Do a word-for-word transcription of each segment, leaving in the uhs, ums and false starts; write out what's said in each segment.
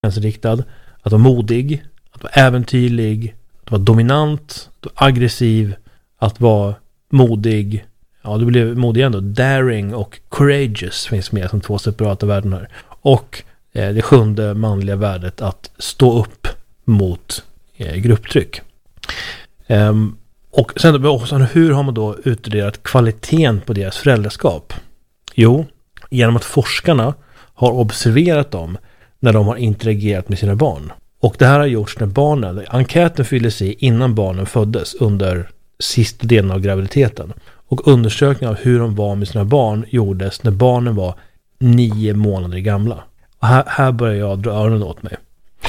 riktad, att vara modig, att vara äventyrlig, att vara dominant, att vara aggressiv, att vara modig. Ja, det blev modig ändå. Daring och courageous finns med som två separata värden här. Och eh, det sjunde manliga värdet att stå upp mot eh, grupptryck. Um, och sen också, hur har man då utvärderat kvaliteten på deras föräldraskap? Jo, genom att forskarna har observerat dem när de har interagerat med sina barn. Och det här har gjorts när barnen, enkäten fylldes i innan barnen föddes under sista delen av graviditeten. Och undersökningar av hur de var med sina barn gjordes när barnen var nio månader gamla. Och här, här börjar jag dra öronen åt mig.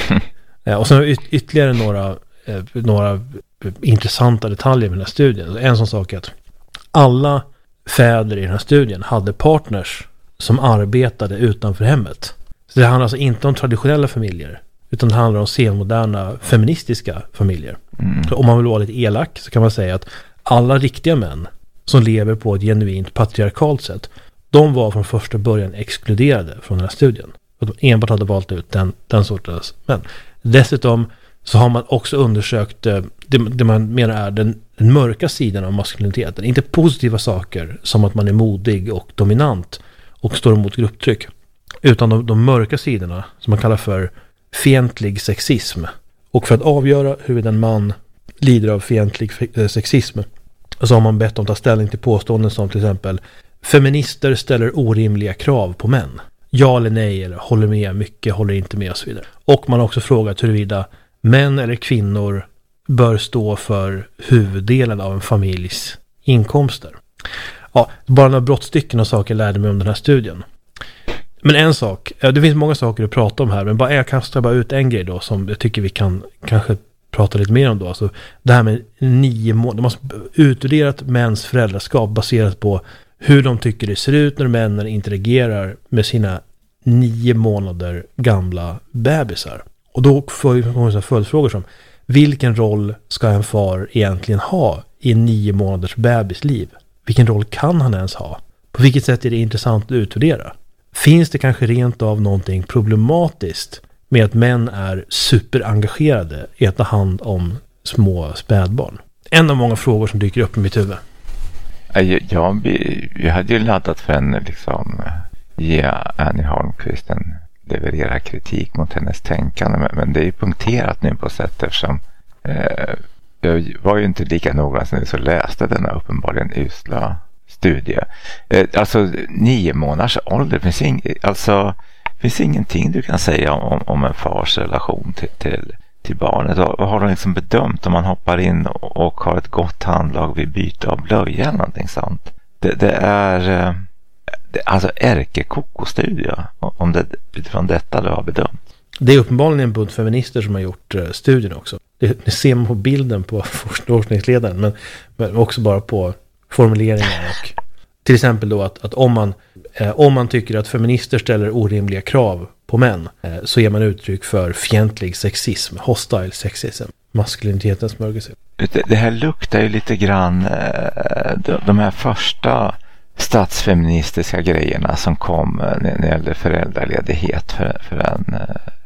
eh, och sen har vi yt- ytterligare några, eh, några intressanta detaljer med den här studien. En sån sak är att alla fäder i den här studien hade partners som arbetade utanför hemmet. Så det handlar alltså inte om traditionella familjer, utan det handlar om senmoderna feministiska familjer. Mm. Så om man vill vara lite elak så kan man säga att alla riktiga män som lever på ett genuint patriarkalt sätt, de var från första början exkluderade från den här studien. Och de enbart hade valt ut den, den sortens män. Dessutom så har man också undersökt det, det man menar är den, den mörka sidan av maskuliniteten. Inte positiva saker som att man är modig och dominant och står emot grupptryck, utan de, de mörka sidorna som man kallar för fientlig sexism. Och för att avgöra hur en man lider av fientlig sexism så har man bett dem ta ställning till påståenden som till exempel: feminister ställer orimliga krav på män. Ja eller nej, eller håller med mycket, håller inte med och så vidare. Och man har också frågat huruvida män eller kvinnor bör stå för huvuddelen av en familjs inkomster. Ja, bara några brottstycken och saker lärde mig om den här studien. Men en sak, det finns många saker att prata om här, men bara jag kastar bara ut en grej då som jag tycker vi kan kanske prata lite mer om då. Alltså det här med nio månader. De har utvärderat mäns föräldraskap baserat på hur de tycker det ser ut när männen interagerar med sina nio månader gamla bebisar. Och då får vi några följdfrågor som: vilken roll ska en far egentligen ha i en nio månaders bebisliv? Vilken roll kan han ens ha? På vilket sätt är det intressant att utvärdera? Finns det kanske rent av någonting problematiskt med att män är superengagerade i att ta hand om små spädbarn? En av många frågor som dyker upp i mitt huvud. Ja, vi, vi hade ju laddat för en liksom ge Annie Holmqvist en leverera kritik mot hennes tänkande, men, men det är ju punkterat nu på sätt eftersom eh, jag var ju inte lika noga som så läste denna uppenbarligen usla studie. Eh, alltså nio månaders ålder, finns ing, alltså finns ingenting du kan säga om, om en fars relation till, till, till barnet. Vad, vad har de liksom bedömt om man hoppar in och, och har ett gott handlag vid byte av blöja eller någonting sånt? Det, det är eh, det, alltså ärkekoko-studie om det utifrån detta du har bedömt. Det är uppenbarligen en bunt feminister som har gjort uh, studien också. Det, det ser man på bilden på forskningsledaren, men, men också bara på formuleringar. Och till exempel då att, att om, man, eh, om man tycker att feminister ställer orimliga krav på män eh, så ger man uttryck för fientlig sexism, hostile sexism, maskulinitetens mörgelse. Det, det här luktar ju lite grann eh, de, de här första statsfeministiska grejerna som kom när det gällde föräldraledighet för, för en,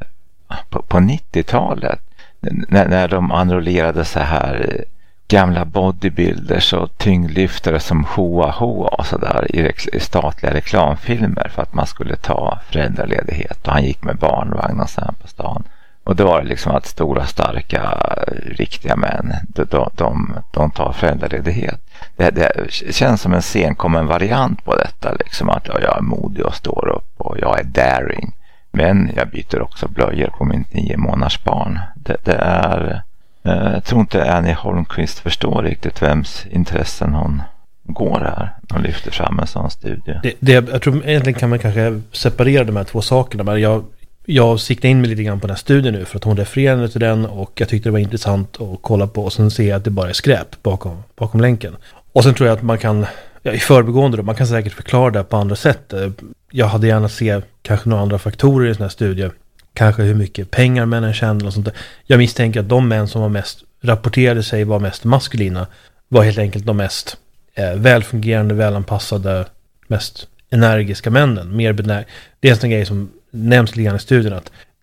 på, på nittiotalet när, när de enrollerade så här gamla bodybuilders och tyngdlyftare som Hoa Hoa och så där i, rek- i statliga reklamfilmer för att man skulle ta föräldraledighet, och han gick med barnvagn och så här på stan. Och då var det liksom att stora, starka, riktiga män, de, de, de, de tar föräldraledighet. Det, det känns som en senkommen variant på detta. Liksom att ja, jag är modig och står upp och jag är daring. Men jag byter också blöjor på min nio månaders barn. Det, det är... Jag tror inte Annie Holmqvist förstår riktigt vems intressen hon går här. Hon lyfter fram en sån studie. Det, det, jag tror egentligen kan man kanske separera de här två sakerna. Men jag... Jag siktade in mig lite grann på den här studien nu för att hon refererade till den och jag tyckte det var intressant att kolla på, och sen ser jag att det bara är skräp bakom, bakom länken. Och sen tror jag att man kan, ja, i förbigående då, man kan säkert förklara det på andra sätt. Jag hade gärna se kanske några andra faktorer i den här studien. Kanske hur mycket pengar männen tjänar och sånt där. Jag misstänker att de män som var mest, rapporterade sig var mest maskulina var helt enkelt de mest eh, välfungerande, välanpassade, mest energiska männen. Mer benä- det är en sån grej som nämns lite grann i studien, att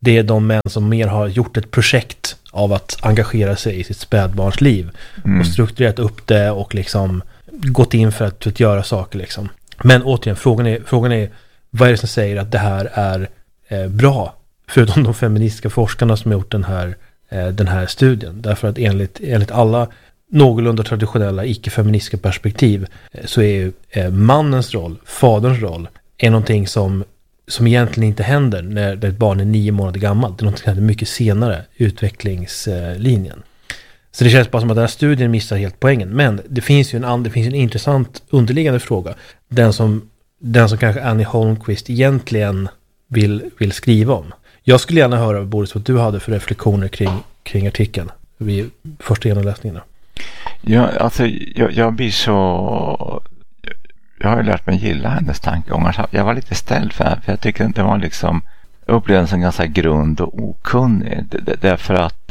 det är de män som mer har gjort ett projekt av att engagera sig i sitt spädbarns liv. Mm. Och strukturerat upp det och liksom gått in för att, för att göra saker liksom. Men återigen, frågan är, frågan är vad är det som säger att det här är eh, bra? Förutom de feministiska forskarna som har gjort den här, eh, den här studien. Därför att enligt, enligt alla någorlunda traditionella icke-feministiska perspektiv eh, så är ju eh, mannens roll, faderns roll, är någonting som, som egentligen inte händer när ett barn är nio månader gammalt. Det är någonting som händer mycket senare, utvecklingslinjen. Så det känns bara som att den här studien missar helt poängen. Men det finns ju en, and, det finns en intressant underliggande fråga. Den som, den som kanske Annie Holmquist egentligen vill, vill skriva om. Jag skulle gärna höra, Boris, vad du hade för reflektioner kring, kring artikeln vid första genomläsningen. Ja, alltså jag, jag blir så... Jag har ju lärt mig gilla hennes tankegångar. Jag var lite ställd för det, för jag tycker att det var liksom... Jag upplevde den som ganska grund och okunnig. Därför att...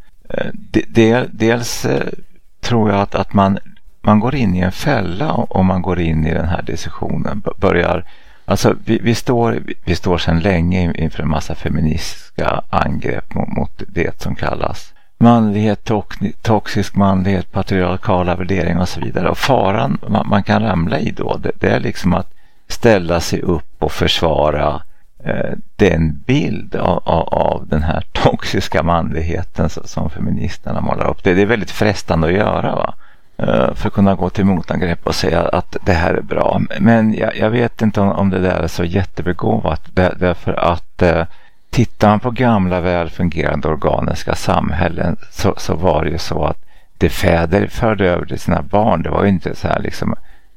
Del, dels tror jag att, att man, man går in i en fälla om man går in i den här diskussionen. Börjar, alltså vi, vi, står, vi står sedan länge inför en massa feministiska angrepp mot, mot det som kallas manlighet, to, toxisk manlighet, patriarkala värderingar och så vidare. Och faran man, man kan ramla i då, det, det är liksom att ställa sig upp och försvara den bild av, av, av den här toxiska manligheten som feministerna målar upp. Det, det är väldigt frestande att göra, va? För att kunna gå till motangrepp och säga att det här är bra. Men jag, jag vet inte om, om det där är så jättebegåvat. Där, därför att eh, tittar man på gamla välfungerande organiska samhällen så, så var det ju så att det fäder förde över till sina barn. Det var ju inte så här liksom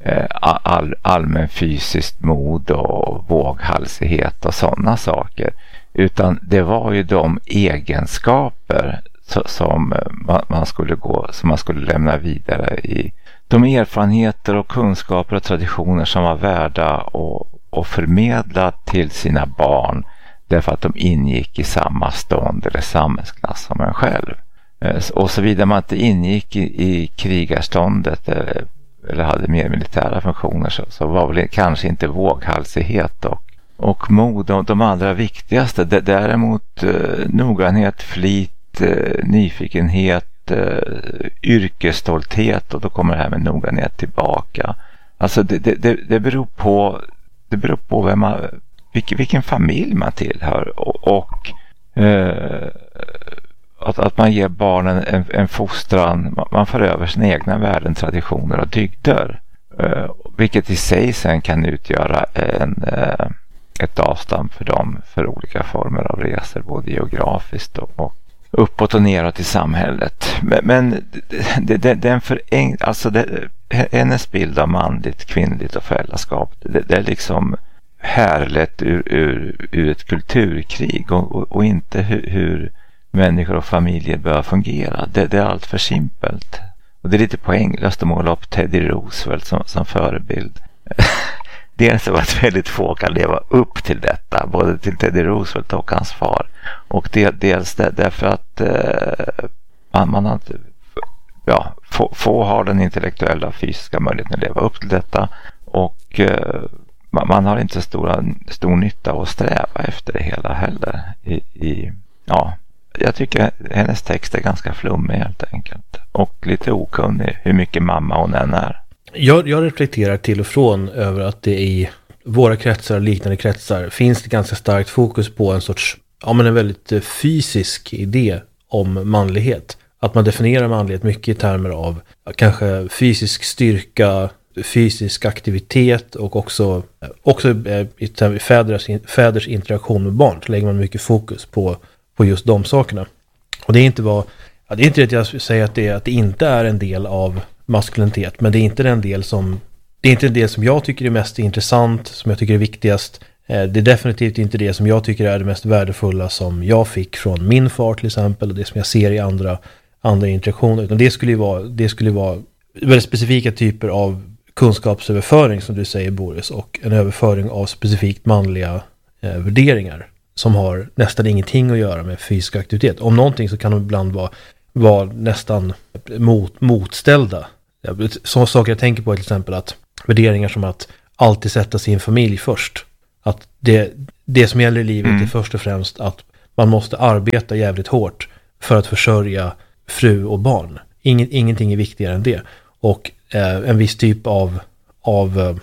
All, allmän fysiskt mod och våghalsighet och sådana saker, utan det var ju de egenskaper som man, man skulle gå som man skulle lämna vidare i de erfarenheter och kunskaper och traditioner som var värda och, och förmedla till sina barn därför att de ingick i samma stånd eller samhällsklass som en själv. Och så vidare man inte ingick i, i krigarståndet eller eller hade mer militära funktioner så, så var väl kanske inte våghalsighet och, och mod och de allra viktigaste. D- däremot eh, noggrannhet, flit, eh, nyfikenhet, eh, yrkesstolthet, och då kommer det här med noggrannhet tillbaka. Alltså det, det, det, det beror på det beror på vem man, vilken, vilken familj man tillhör och, och eh, Att, att man ger barnen en, en fostran, man för över sina egna värden, traditioner och dygder. Eh, vilket i sig sen kan utgöra en, eh, ett avstamp för dem för olika former av resor, både geografiskt och, och uppåt och neråt i samhället. Men, men det, det, den förenk, alltså det, hennes bild av manligt, kvinnligt och föräldraskap, det, det är liksom härlett ur, ur, ur ett kulturkrig och, och, och inte hur, hur människor och familjer bör fungera. Det, det är allt för simpelt. Och det är lite poänglöst att måla upp Teddy Roosevelt som, som förebild. Dels var det väldigt få kan leva upp till detta, både till Teddy Roosevelt och hans far. Och det, dels det, därför att eh, man, man har inte, ja, få, få har den intellektuella och fysiska möjligheten att leva upp till detta. Och eh, man, man har inte stora, stor nytta av att sträva efter det hela heller. I, i, ja... Jag tycker hennes text är ganska flummig helt enkelt. Och lite okunnig hur mycket mamma hon än är. Jag, jag reflekterar till och från över att det i våra kretsar och liknande kretsar finns det ganska starkt fokus på en sorts, ja men en väldigt fysisk idé om manlighet. Att man definierar manlighet mycket i termer av kanske fysisk styrka, fysisk aktivitet och också, också i termer fäders, fäders interaktion med barn. Så lägger man mycket fokus på på just de sakerna. Och det är inte vad, ja, det är inte det att jag säger att det, att det inte är en del av maskulinitet, men det är inte den del som det är inte en del som jag tycker är mest intressant, som jag tycker är viktigast. Det är definitivt inte det som jag tycker är det mest värdefulla som jag fick från min far till exempel, och det som jag ser i andra, andra interaktioner, utan det skulle ju vara, det skulle vara väldigt specifika typer av kunskapsöverföring som du säger, Boris, och en överföring av specifikt manliga eh, värderingar som har nästan ingenting att göra med fysisk aktivitet. Om någonting så kan de ibland vara, vara nästan mot, motställda. Sådana saker jag tänker på är till exempel att värderingar som att alltid sätta sin familj först. Att det, det som gäller i livet mm. är först och främst att man måste arbeta jävligt hårt för att försörja fru och barn. Ingen, ingenting är viktigare än det. Och eh, en viss typ av, av, eh,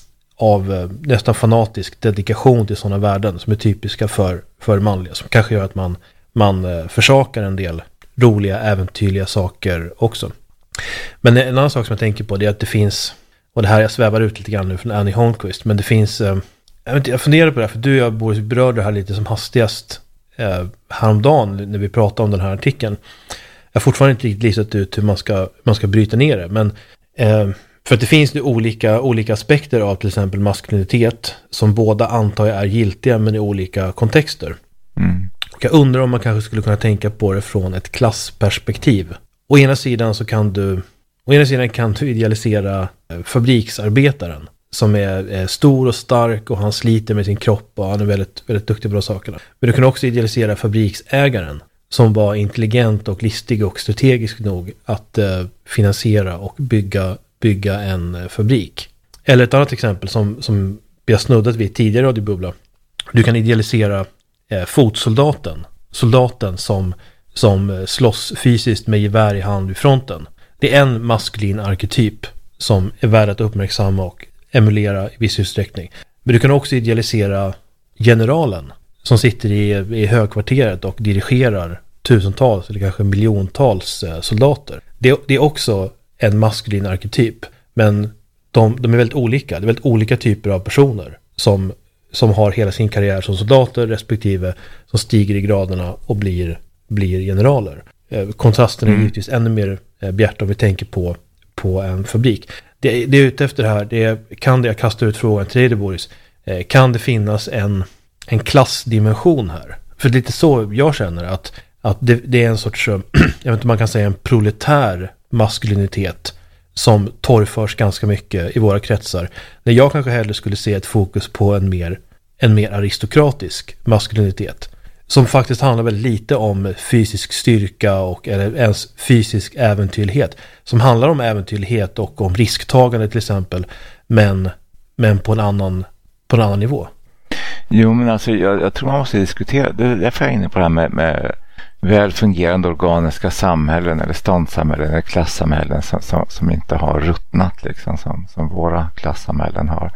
av eh, nästan fanatisk dedikation till sådana värden som är typiska för, för manliga. Som kanske gör att man, man eh, försakar en del roliga, äventyrliga saker också. Men en annan sak som jag tänker på det är att det finns, och det här jag svävar ut lite grann nu från Annie Holmquist, men det finns, eh, jag, vet inte, jag funderar på det här, för du och jag Boris berörde det här lite som hastigast eh, häromdagen när vi pratade om den här artikeln. Jag har fortfarande inte riktigt listat ut hur man ska, man ska bryta ner det, men eh, för att det finns nu olika, olika aspekter av till exempel maskulinitet som båda antar jag är giltiga men i olika kontexter. Mm. Och jag undrar om man kanske skulle kunna tänka på det från ett klassperspektiv. Å ena sidan så kan du, å ena sidan kan du idealisera fabriksarbetaren som är, är stor och stark och han sliter med sin kropp och han är väldigt, väldigt duktig på de sakerna. Men du kan också idealisera fabriksägaren som var intelligent och listig och strategisk nog att eh, finansiera och bygga, bygga en eh, fabrik. Eller ett annat exempel som, som vi har snuddat vid tidigare i Radiobubbla. Du kan idealisera eh, fotsoldaten. Soldaten som, som slåss fysiskt med gevär i hand vid fronten. Det är en maskulin arketyp som är värd att uppmärksamma och emulera i viss utsträckning. Men du kan också idealisera generalen som sitter i, i högkvarteret och dirigerar tusentals eller kanske miljontals eh, soldater. Det, det är också en maskulin arketyp, men de, de är väldigt olika. Det är väldigt olika typer av personer som, som har hela sin karriär som soldater respektive som stiger i graderna och blir, blir generaler. Eh, kontrasten är mm. givetvis ännu mer eh, bjärt om vi tänker på, på en fabrik. Det, det är ute efter det här, det är, kan det, jag kastar ut frågan till dig Boris, eh, kan det finnas en en klassdimension här? För det är lite så jag känner att, att det, det är en sorts, jag vet inte om man kan säga en proletär maskulinitet som torgförs ganska mycket i våra kretsar. När jag kanske hellre skulle se ett fokus på en mer, en mer aristokratisk maskulinitet som faktiskt handlar väldigt lite om fysisk styrka och eller ens fysisk äventyrlighet. Som handlar om äventyrlighet och om risktagande till exempel, men, men på en annan, på en annan nivå. Jo, men alltså jag, jag tror man måste diskutera, det är därför jag är inne på det här med, med väl fungerande organiska samhällen eller ståndssamhällen eller klassamhällen som, som, som inte har ruttnat liksom, som, som våra klassamhällen har.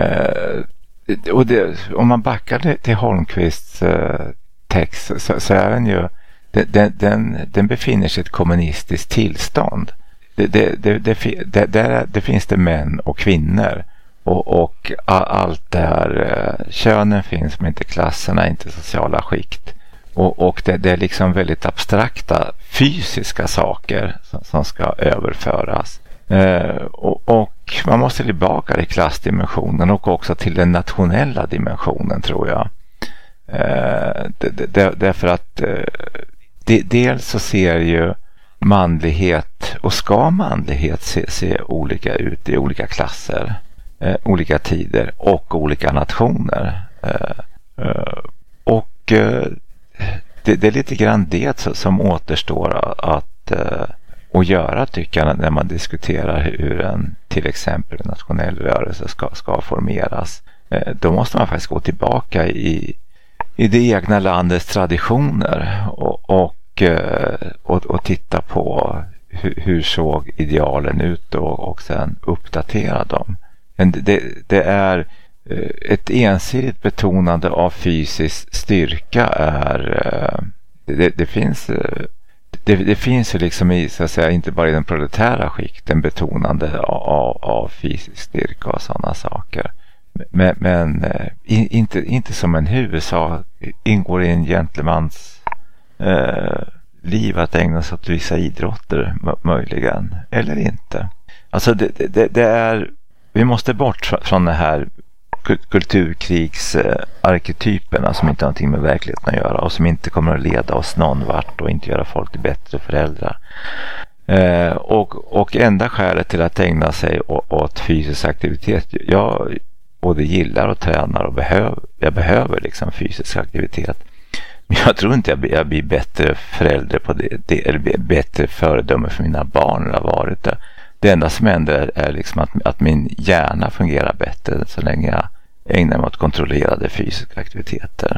Eh, och det, om man backar det till Holmquists eh, text så, så är den ju, den, den, den befinner sig i ett kommunistiskt tillstånd. Det, det, det, det, det, där, det finns det män och kvinnor. Och, och allt där eh, könen finns men inte klasserna, inte sociala skikt. Och, och det, det är liksom väldigt abstrakta fysiska saker som, som ska överföras. Eh, och, och man måste tillbaka till klassdimensionen och också till den nationella dimensionen tror jag. Eh, det, det, därför att eh, det, dels så ser ju manlighet och ska manlighet se, se olika ut i olika klasser. Eh, olika tider och olika nationer eh, eh, och eh, det, det är lite grann det som återstår att, eh, att göra tycker jag när man diskuterar hur en till exempel en nationell rörelse ska, ska formeras. Eh, då måste man faktiskt gå tillbaka i, i det egna landets traditioner och, och, eh, och, och titta på hur, hur såg idealen ut och, och sen uppdatera dem. Men det, det är ett ensidigt betonande av fysisk styrka är det, det finns det, det finns ju liksom i så att säga inte bara i den proletära skikten betonande av, av fysisk styrka och sådana saker. Men, men inte, inte som en huvudsak ingår i en gentlemans eh, liv att ägna sig åt vissa idrotter möjligen eller inte. Alltså det, det, det är vi måste bort från det här kulturkrigsarketyperna som inte har någonting med verkligheten att göra och som inte kommer att leda oss någon vart och inte göra folk till bättre föräldrar. Eh, och, och enda skälet till att ägna sig åt, åt fysisk aktivitet, jag både gillar och tränar och behöver, jag behöver liksom fysisk aktivitet. Men jag tror inte jag blir, jag blir bättre förälder på det, det eller bättre föredöme för mina barn än jag varit det. Det enda som händer är liksom att, att min hjärna fungerar bättre så länge jag ägnar mig åt kontrollerade fysiska aktiviteter.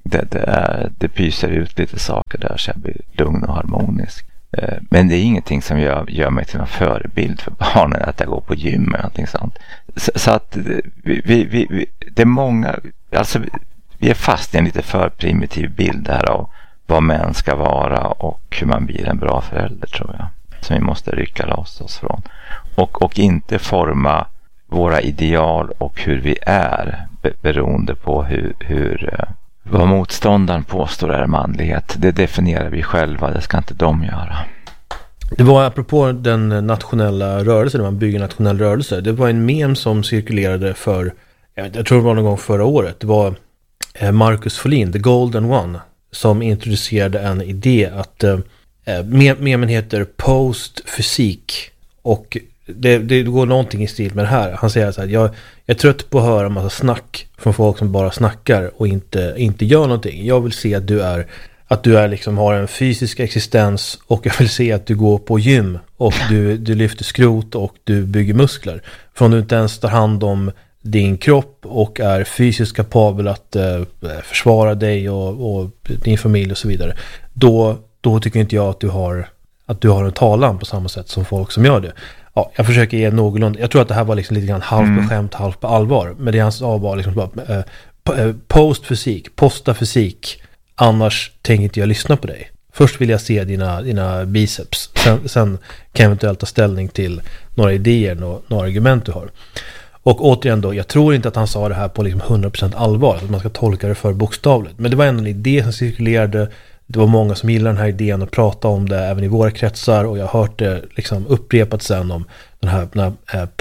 Det, det, är, det pyser ut lite saker där så jag blir lugn och harmonisk. Men det är ingenting som gör, gör mig till en förebild för barnen att jag går på gym eller någonting sånt. Så, så att vi, vi, vi, det är många, alltså vi är fast i en lite för primitiv bild här av vad män ska vara och hur man blir en bra förälder, tror jag. Som vi måste rycka loss oss från. Och, och inte forma våra ideal och hur vi är beroende på hur, hur vad motståndaren påstår är manlighet. Det definierar vi själva, det ska inte de göra. Det var apropå den nationella rörelsen, när man bygger nationell rörelse. Det var en mem som cirkulerade för, jag tror det var någon gång förra året. Det var Marcus Folin, The Golden One, som introducerade en idé att eh, memen heter postfysik, och det, det går någonting i stil med det här. Han säger så här: jag, jag är trött på att höra en massa snack från folk som bara snackar och inte, inte gör någonting. Jag vill se att du är att du är liksom har en fysisk existens, och jag vill se att du går på gym och du, du lyfter skrot och du bygger muskler. Från du inte ens tar hand om din kropp och är fysiskt kapabel att eh, försvara dig och, och din familj och så vidare. Då, då tycker inte jag att du har att du har en talan på samma sätt som folk som gör det. Ja, jag försöker ge någorlunda. Jag tror att det här var liksom lite grann halvt på skämt, halvt på allvar. Men det han sa var liksom bara eh, postfysik, posta fysik. Annars tänker inte jag lyssna på dig. Först vill jag se dina, dina biceps. Sen, sen kan jag eventuellt ta ställning till några idéer, några, några argument du har. Och återigen då, jag tror inte att han sa det här på liksom hundra procent allvar, att man ska tolka det för bokstavligt. Men det var ändå en idé som cirkulerade. Det var många som gillade den här idén och pratade om det även i våra kretsar. Och jag har hört det liksom upprepat sen om den här, den här eh,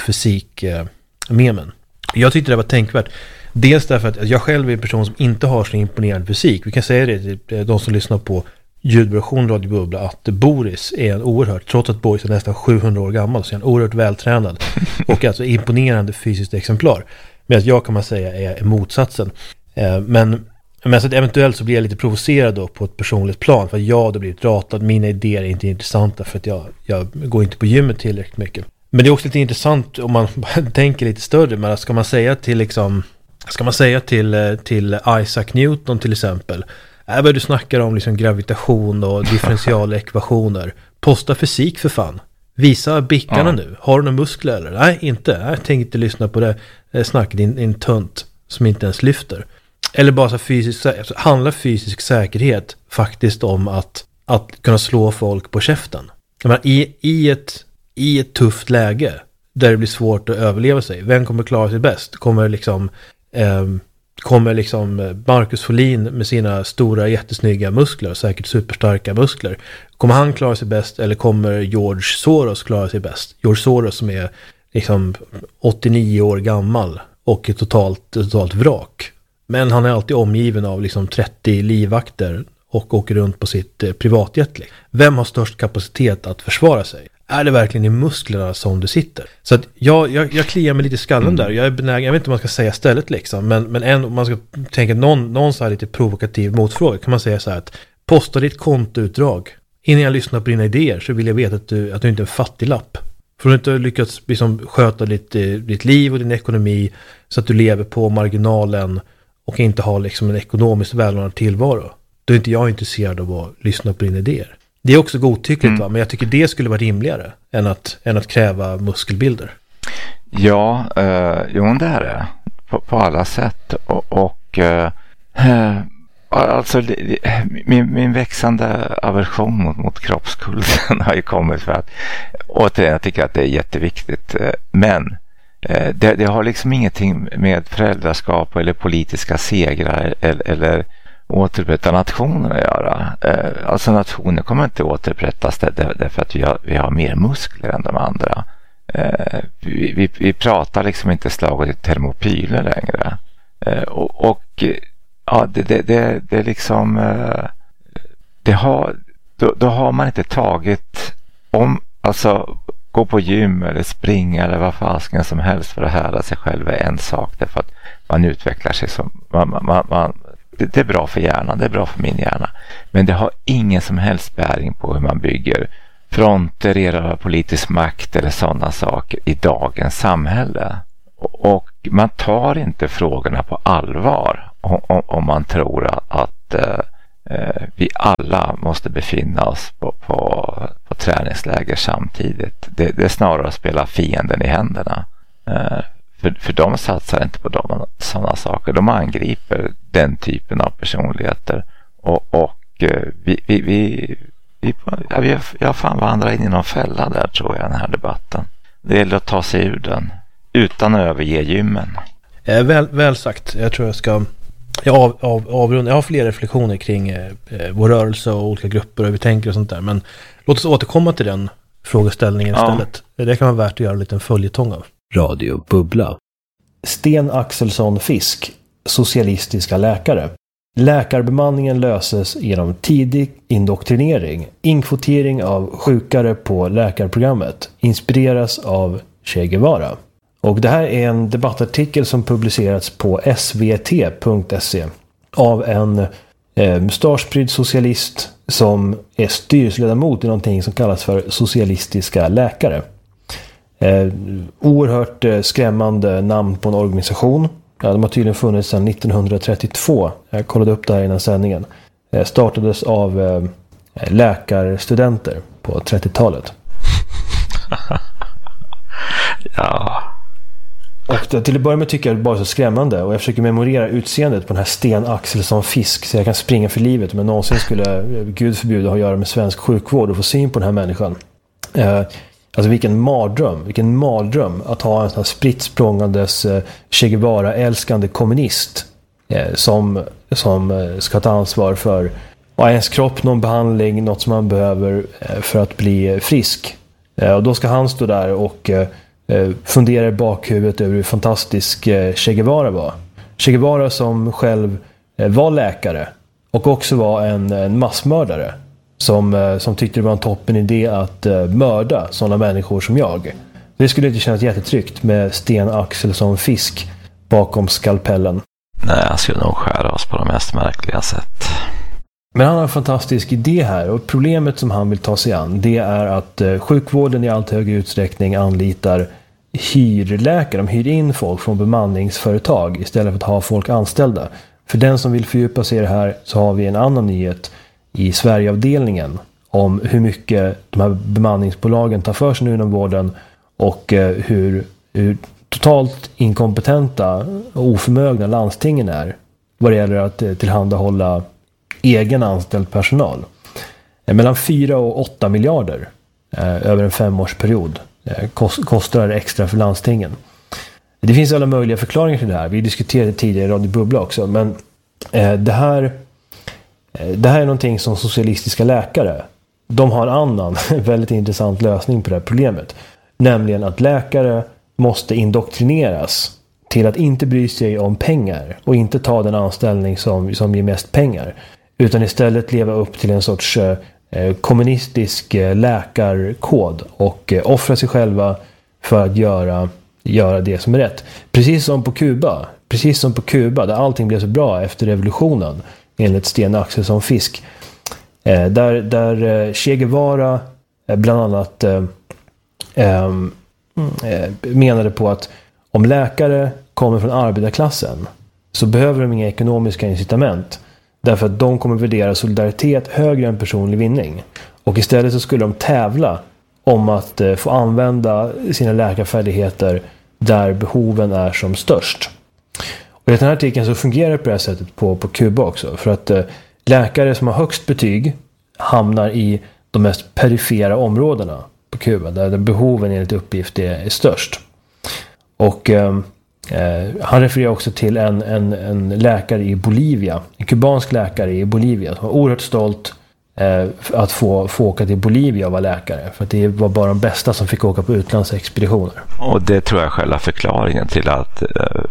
postfysik-memen. Eh, jag tyckte det var tänkvärt. Dels därför att jag själv är en person som inte har så imponerande fysik. Vi kan säga det till de som lyssnar på ljudversion Radio Bubbla, att Boris är en oerhört, trots att Boris är nästan sjuhundra år gammal, så är han oerhört vältränad och alltså imponerande fysiskt exemplar. Medan jag, kan man säga, är, är motsatsen. Eh, men men så att eventuellt så blir jag lite provocerad då på ett personligt plan, för att jag hade blivit ratad, mina idéer är inte intressanta för att jag, jag går inte på gymmet tillräckligt mycket. Men det är också lite intressant om man tänker lite större, men ska man säga till liksom Ska man säga till, till Isaac Newton till exempel, är vad du snackar om liksom gravitation och differentiala ekvationer. Posta fysik för fan. Visa bickarna ja. nu. Har du några muskler eller? Nej, inte. Jag tänker inte lyssna på det snacket. Din, din tönt som inte ens lyfter. Eller bara så fysisk, handlar fysisk säkerhet faktiskt om att, att kunna slå folk på käften. Men i, i, ett, I ett tufft läge där det blir svårt att överleva sig. Vem kommer klara sig bäst? Kommer liksom Eh, kommer liksom Marcus Folin med sina stora jättesnygga muskler, säkert superstarka muskler, kommer han klara sig bäst, eller kommer George Soros klara sig bäst? George Soros som är liksom åttionio år gammal och är totalt, totalt vrak, men han är alltid omgiven av liksom trettio livvakter och åker runt på sitt eh, privatjet. Vem har störst kapacitet att försvara sig? Är det verkligen i musklerna som du sitter? Så att jag, jag, jag kliar mig lite i skallen mm. där. Jag är benägen, jag vet inte om man ska säga stället liksom. Men, men en, om man ska tänka någon, någon så här lite provokativ motfråga, kan man säga så här att posta ditt kontoutdrag. Innan jag lyssnar på dina idéer så vill jag veta att du, att du inte är en fattiglapp. För du inte har lyckats liksom sköta ditt, ditt liv och din ekonomi så att du lever på marginalen och inte har liksom en ekonomiskt välordnad tillvaro. Då är inte jag intresserad av att lyssna på dina idéer. Det är också godtyckligt mm. va, men jag tycker det skulle vara rimligare än att, än att kräva muskelbilder. Ja, eh, jo det är det. På, på alla sätt. Och, och eh, alltså min, min växande aversion mot, mot kroppskulten har ju kommit för att, återigen, jag tycker att det är jätteviktigt. Men eh, det, det har liksom ingenting med föräldraskap eller politiska segrar eller, eller återupprätta nationer att göra. Eh, alltså nationer kommer inte återupprättas där, därför att vi har, vi har mer muskler än de andra. Eh, vi, vi, vi pratar liksom inte slaget i termopyler längre. Eh, och, och ja, det, det, det, det är liksom eh, det har, då, då har man inte tagit om, alltså gå på gym eller springa eller vad fasken som helst för att höra sig själv är en sak, därför att man utvecklar sig som man, man, man det är bra för hjärnan, det är bra för min hjärna. Men det har ingen som helst bäring på hur man bygger fronter, erövrar politisk makt eller sådana saker i dagens samhälle. Och man tar inte frågorna på allvar om, om man tror att, att eh, vi alla måste befinna oss på, på, på träningsläger samtidigt. Det, det är snarare att spela fienden i händerna. Eh, för, för de satsar inte på de, sådana saker. De angriper den typen av personligheter. Och, och eh, vi, vi, vi, vi, ja, vi, jag fan vandrar in i någon fälla där, tror jag, den här debatten. Det gäller att ta sig ur den utan att överge gymmen. Eh, väl, väl sagt. Jag tror jag ska jag av, av, avrunda. Jag har fler reflektioner kring eh, vår rörelse och olika grupper och hur vi tänker och sånt där. Men låt oss återkomma till den frågeställningen ja. istället. Det kan vara värt att göra en liten följetong av. Radio Bubbla. Sten Axelsson Fisk, socialistiska läkare. Läkarbemanningen löses genom tidig indoktrinering, inkvotering av sjukare på läkarprogrammet, inspireras av Che Guevara. Och det här är en debattartikel som publicerats på s v t punkt se av en eh, mustaschprydd socialist som är styrelseledamot i någonting som kallas för socialistiska läkare. Eh, oerhört eh, skrämmande namn på en organisation. Ja, de har tydligen funnits sedan nittonhundratrettiotvå. Jag kollade upp det här innan sändningen. Eh, startades av eh, läkarstudenter på trettiotalet. Ja. Och det, till att börja med tycker jag det bara så skrämmande. Och jag försöker memorera utseendet på den här Sten Axelsson Fisk. Så jag kan springa för livet. Men någonsin skulle Gud förbjuda ha att göra med svensk sjukvård och få syn på den här människan. Eh, Alltså vilken mardröm, vilken mardröm att ha en sån här spritt språngandes eh, Che Guevara-älskande kommunist eh, som, som eh, ska ta ansvar för ja, ens kropp, någon behandling, något som man behöver eh, för att bli eh, frisk. Eh, och då ska han stå där och eh, fundera i bakhuvudet över hur fantastisk eh, Che Guevara var. Che Guevara som själv eh, var läkare och också var en, en massmördare. Som, som tyckte det var en toppen idé att uh, mörda sådana människor som jag. Det skulle inte kännas jättetryggt med Sten Axelsson Fisk bakom skalpellen. Nej, han skulle nog skära oss på de mest märkliga sätt. Men han har en fantastisk idé här. Och problemet som han vill ta sig an, det är att uh, sjukvården i allt högre utsträckning anlitar hyrläkare. De hyr in folk från bemanningsföretag istället för att ha folk anställda. För den som vill fördjupa sig i det här så har vi en annan nyhet i Sverigeavdelningen om hur mycket de här bemanningsbolagen tar för sig nu inom vården och eh, hur, hur totalt inkompetenta och oförmögna landstingen är vad det gäller att eh, tillhandahålla egen anställd personal. Eh, mellan fyra och åtta miljarder eh, över en femårsperiod eh, kost, kostar det extra för landstingen. Det finns alla möjliga förklaringar till det här. Vi diskuterade tidigare i Radio Bubbla också, men eh, det här Det här är någonting som socialistiska läkare, de har en annan väldigt intressant lösning på det här problemet. Nämligen att läkare måste indoktrineras till att inte bry sig om pengar och inte ta den anställning som, som ger mest pengar. Utan istället leva upp till en sorts eh, kommunistisk eh, läkarkod och eh, offra sig själva för att göra, göra det som är rätt. Precis som på Kuba. Precis som på Kuba där allting blev så bra efter revolutionen. Enligt Sten Axelsson Fisk. Eh, där, där eh, Che Guevara eh, bland annat eh, eh, menade på att om läkare kommer från arbetarklassen så behöver de inga ekonomiska incitament. Därför att de kommer värdera solidaritet högre än personlig vinning. Och istället så skulle de tävla om att eh, få använda sina läkarfärdigheter där behoven är som störst. Och i den här artikeln så fungerar det på det här sättet på, på Kuba också. För att eh, läkare som har högst betyg hamnar i de mest perifera områdena på Kuba. Där, där behoven enligt uppgift är, är störst. Och eh, eh, han refererar också till en, en, en läkare i Bolivia. En kubansk läkare i Bolivia som var oerhört stolt eh, att få, få åka till Bolivia och vara läkare. För att det var bara de bästa som fick åka på utlandsexpeditioner. Och det tror jag själva förklaringen till att eh,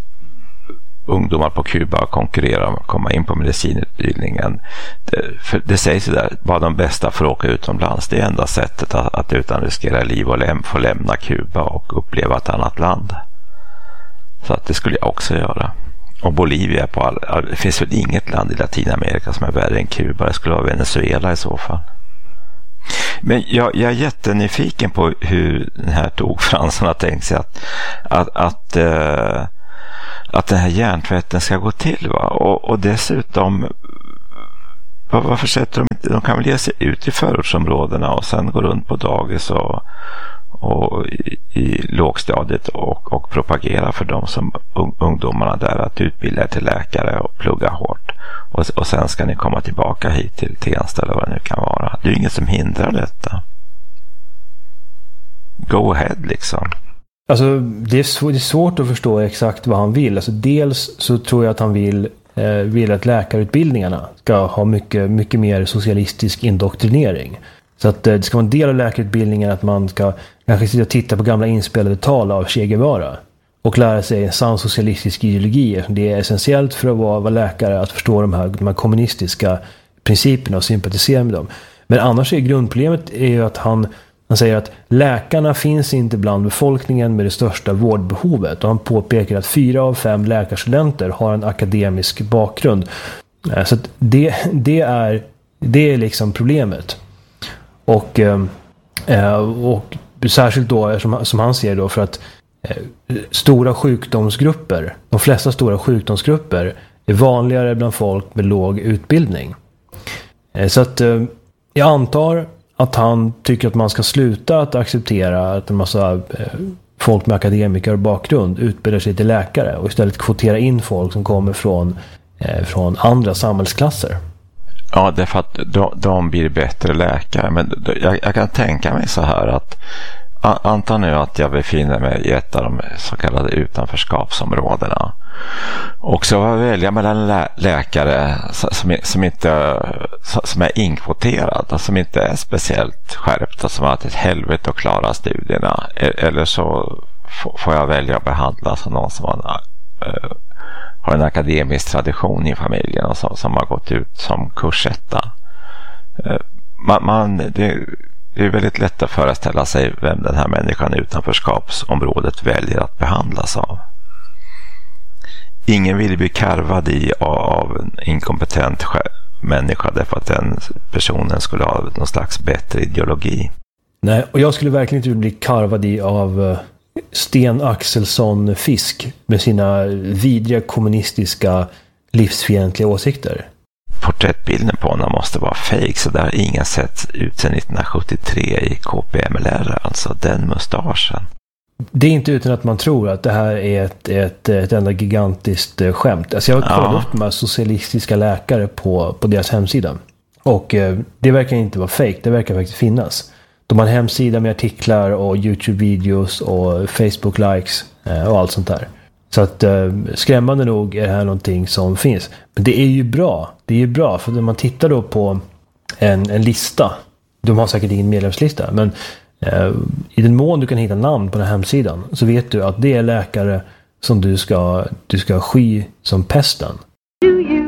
ungdomar på Kuba konkurrerar om att komma in på medicinutbildningen. Det, för det sägs ju där, bara de bästa får åka utomlands. Det är enda sättet att, att utan riskera liv och lem få lämna Kuba och uppleva ett annat land. Så att det skulle jag också göra. Och Bolivia, på all, det finns väl inget land i Latinamerika som är värre än Kuba. Det skulle vara Venezuela i så fall. Men jag, jag är jättenyfiken på hur den här tog Fransson har tänkt sig att, att, att, äh, att den här hjärntvätten ska gå till. Va? Och, och dessutom, varför sätter de inte, de kan väl ge sig ut i förortsområdena och sen gå runt på dagis och, och i, i lågstadiet och, och propagera för de som un, ungdomarna där att utbilda er till läkare och plugga hårt. Och, och sen ska ni komma tillbaka hit till Tensta eller vad det nu kan vara. Det är ju inget som hindrar detta. Go ahead liksom. Alltså det är, svår, det är svårt att förstå exakt vad han vill. Alltså dels så tror jag att han vill, eh, vill att läkarutbildningarna ska ha mycket, mycket mer socialistisk indoktrinering. Så att eh, det ska vara en del av läkarutbildningen att man ska kanske sitta och titta på gamla inspelade tal av Che Guevara och lära sig en sann socialistisk ideologi. Det är essentiellt för att vara, vara läkare att förstå de här, de här kommunistiska principerna och sympatisera med dem. Men annars är grundproblemet är ju att han Han säger att läkarna finns inte bland befolkningen med det största vårdbehovet. Och han påpekar att fyra av fem läkarstudenter har en akademisk bakgrund. Så att det, det, är, det är liksom problemet. Och, och särskilt då, som, som han ser då, för att stora sjukdomsgrupper, de flesta stora sjukdomsgrupper är vanligare bland folk med låg utbildning. Så att jag antar att han tycker att man ska sluta att acceptera att en massa eh, folk med akademiker bakgrund utbildar sig till läkare och istället kvotera in folk som kommer från, eh, från andra samhällsklasser. Ja, det är för att de, de blir bättre läkare. Men jag, jag kan tänka mig så här att anta nu att jag befinner mig i ett av de så kallade utanförskapsområdena. Och så var jag välja mellan lä- läkare som, som, inte, som är inkvoterad och som inte är speciellt skärpt och som har haft ett helvete att klara studierna. Eller så får jag välja att behandla som någon som har en, uh, har en akademisk tradition i familjen och som, som har gått ut som kursetta. Uh, man, man, det, det är väldigt lätt att föreställa sig vem den här människan utanförskapsområdet väljer att behandlas av. Ingen vill bli karvad i av en inkompetent människa därför att den personen skulle ha någon slags bättre ideologi. Nej, och jag skulle verkligen inte bli karvad i av Sten Axelsson Fisk med sina vidriga kommunistiska livsfientliga åsikter. Porträttbilden på honom måste vara fake, så där har ingen sett ut sedan nittonhundrasjuttiotre i K P M L R, alltså den mustaschen. Det är inte utan att man tror att det här är ett, ett, ett enda gigantiskt skämt. Alltså jag har kollat ja. upp de här socialistiska läkare på, på deras hemsida. Och eh, det verkar inte vara fake, det verkar faktiskt finnas. De har en hemsida med artiklar och YouTube-videos och Facebook-likes eh, och allt sånt där. Så att eh, skrämmande nog är det här någonting som finns. Men det är ju bra. Det är ju bra, för när man tittar då på en, en lista. De har säkert ingen medlemslista, men eh, i den mån du kan hitta namn på den här hemsidan så vet du att det är läkare som du ska, du ska sky som pesten.